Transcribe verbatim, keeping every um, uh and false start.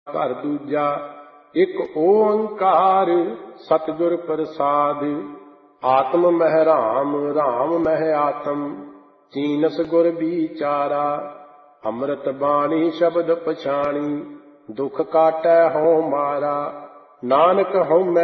ਘਰ ਦੂਜਾ। ਇੱਕ ਓੰਕਾਰ ਸਤਿਗੁਰ ਪ੍ਰਸਾਦ। ਆਤਮ ਮਹਿ ਰਾਮ ਰਾਮ ਮਹਿ ਆਤਮ। ਚੀਨਸ ਗੁਰ ਵਿਚਾਰਾ। ਅੰਮ੍ਰਿਤ ਬਾਣੀ ਸ਼ਬਦ ਪਛਾਣੀ। ਦੁਖ ਕਾਟੈ ਹਉ ਮਾਰਾ। ਨਾਨਕ ਹਉਮੈ